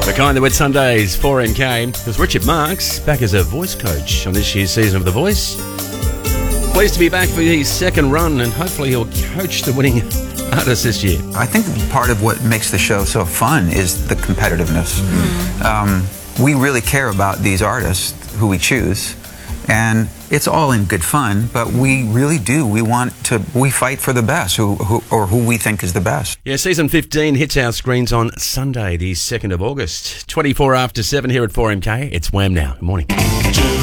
The kind that went Sundays, 4MK. There's Richard Marks back as a voice coach on this year's season of The Voice. Pleased to be back for his second run, and hopefully he'll coach the winning artist this year. I think part of what makes the show so fun is the competitiveness. We really care about these artists who we choose, and it's all in good fun, but we really do. We fight for the best, who we think is the best. Yeah, season 15 hits our screens on Sunday, the 2nd of August. 24 after 7 here at 4MK. It's Wham now. Good morning.